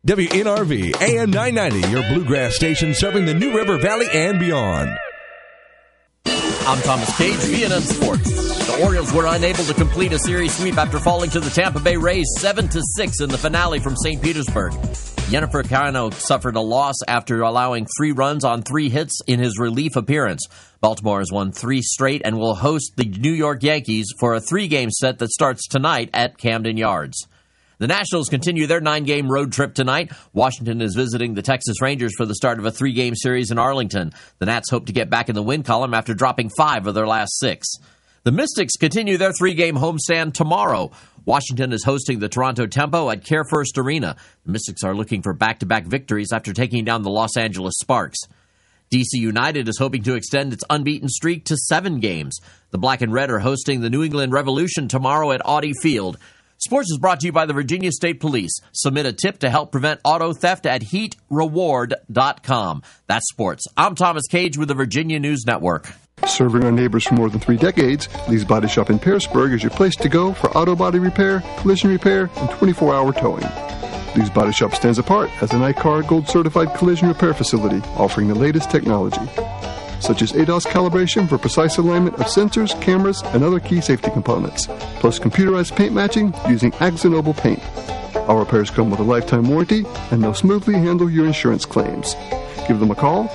WNRV, AM 990, your bluegrass station serving the New River Valley and beyond. I'm Thomas Cage, BNN Sports. The Orioles were unable to complete a series sweep after falling to the Tampa Bay Rays 7-6 in the finale from St. Petersburg. Yennifer Cano suffered a loss after allowing 3 runs on 3 hits in his relief appearance. Baltimore has won 3 straight and will host the New York Yankees for a 3-game set that starts tonight at Camden Yards. The Nationals continue their 9-game road trip tonight. Washington is visiting the Texas Rangers for the start of a 3-game series in Arlington. The Nats hope to get back in the win column after dropping 5 of their last 6. The Mystics continue their 3-game homestand tomorrow. Washington is hosting the Toronto Tempo at Care First Arena. The Mystics are looking for back-to-back victories after taking down the Los Angeles Sparks. DC United is hoping to extend its unbeaten streak to 7 games. The Black and Red are hosting the New England Revolution tomorrow at Audi Field. Sports is brought to you by the Virginia State Police. Submit a tip to help prevent auto theft at heatreward.com. That's sports. I'm Thomas Cage with the Virginia News Network. Serving our neighbors for more than 3 decades, Lee's Body Shop in Pearisburg is your place to go for auto body repair, collision repair, and 24-hour towing. Lee's Body Shop stands apart as an ICAR Gold Certified collision repair facility offering the latest technology, such as ADAS calibration for precise alignment of sensors, cameras, and other key safety components, plus computerized paint matching using Axanoble paint. Our repairs come with a lifetime warranty, and they'll smoothly handle your insurance claims. Give them a call,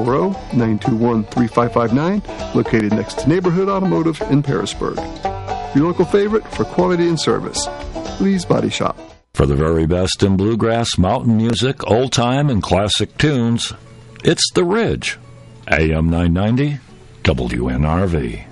540-921-3559, located next to Neighborhood Automotive in Pearisburg. Your local favorite for quality and service, Lee's Body Shop. For the very best in bluegrass, mountain music, old-time, and classic tunes, it's The Ridge. AM 990, WNRV.